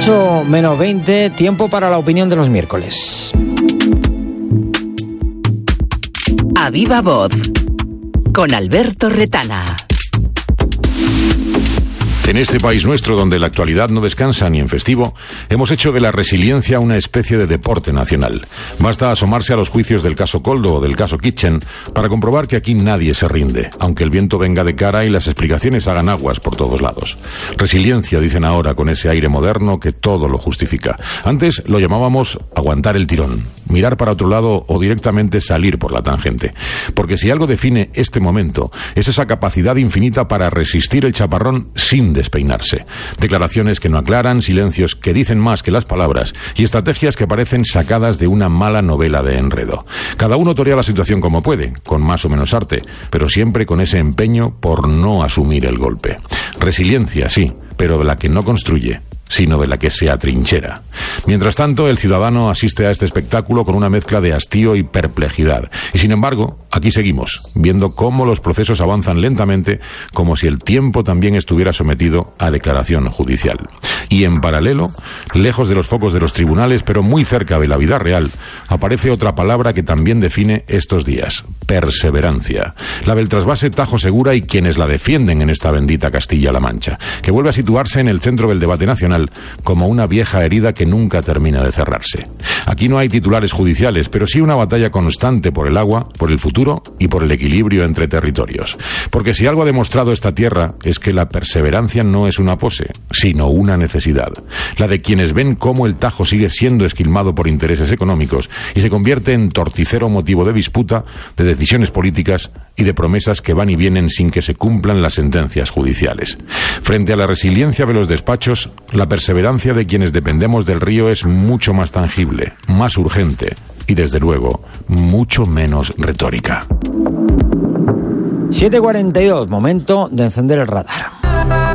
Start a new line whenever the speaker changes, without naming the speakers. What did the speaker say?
8 menos 20, tiempo para la opinión de los miércoles.
A viva voz, con Alberto Retana.
En este país nuestro, donde la actualidad no descansa ni en festivo, hemos hecho de la resiliencia una especie de deporte nacional. Basta asomarse a los juicios del caso Koldo o del caso Kitchen para comprobar que aquí nadie se rinde, aunque el viento venga de cara y las explicaciones hagan aguas por todos lados. Resiliencia, dicen ahora, con ese aire moderno que todo lo justifica. Antes lo llamábamos aguantar el tirón, mirar para otro lado o directamente salir por la tangente. Porque si algo define este momento, es esa capacidad infinita para resistir el chaparrón sin despeinarse. Declaraciones que no aclaran, silencios que dicen más que las palabras y estrategias que parecen sacadas de una mala novela de enredo. Cada uno torea la situación como puede, con más o menos arte, pero siempre con ese empeño por no asumir el golpe. Resiliencia, sí, pero de la que no construye, sino de la que se atrinchera. Mientras tanto, el ciudadano asiste a este espectáculo con una mezcla de hastío y perplejidad. Y sin embargo, aquí seguimos, viendo cómo los procesos avanzan lentamente, como si el tiempo también estuviera sometido a declaración judicial. Y en paralelo, lejos de los focos de los tribunales, pero muy cerca de la vida real, aparece otra palabra que también define estos días: perseverancia. La del trasvase Tajo Segura y quienes la defienden en esta bendita Castilla-La Mancha, que vuelve a situarse en el centro del debate nacional como una vieja herida que nunca termina de cerrarse. Aquí no hay titulares judiciales, pero sí una batalla constante por el agua, por el futuro y por el equilibrio entre territorios. Porque si algo ha demostrado esta tierra es que la perseverancia no es una pose, sino una necesidad. La de quienes ven cómo el Tajo sigue siendo esquilmado por intereses económicos y se convierte en torticero motivo de disputa, de decisiones políticas y de promesas que van y vienen sin que se cumplan las sentencias judiciales. Frente a la resiliencia de los despachos, la perseverancia de quienes dependemos del río es mucho más tangible, más urgente y, desde luego, mucho menos retórica.
7:42, momento de encender el radar.